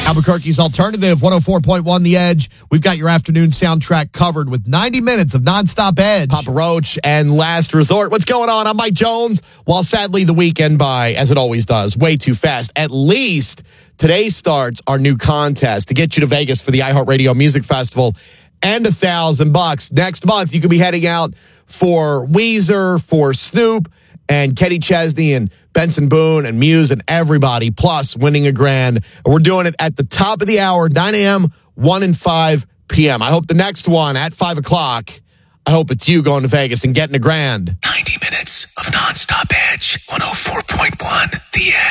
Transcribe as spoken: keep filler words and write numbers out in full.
Albuquerque's Alternative, one oh four point one The Edge. We've got your afternoon soundtrack covered with ninety minutes of nonstop Edge. Papa Roach and Last Resort. What's going on? I'm Mike Jones. While sadly the weekend by, as it always does, way too fast. At least today starts our new contest to get you to Vegas for the iHeartRadio Music Festival and a thousand bucks. Next month, you could be heading out for Weezer, for Snoop, and Kenny Chesney, and Benson Boone, and Muse, and everybody, plus winning a grand. And we're doing it at the top of the hour, nine a.m., one and five p.m. I hope the next one at five o'clock, I hope it's you going to Vegas and getting a grand. ninety minutes of nonstop Edge, one oh four point one The Edge.